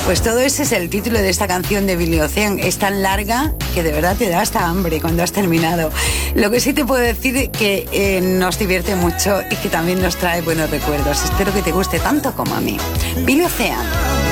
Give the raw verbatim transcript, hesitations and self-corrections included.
Pues todo ese es el título de esta canción de Billy Ocean. Es tan larga que de verdad te da hasta hambre cuando has terminado. Lo que sí te puedo decir es que eh, nos divierte mucho y que también nos trae buenos recuerdos. Espero que te guste tanto como a mí. Billy Ocean.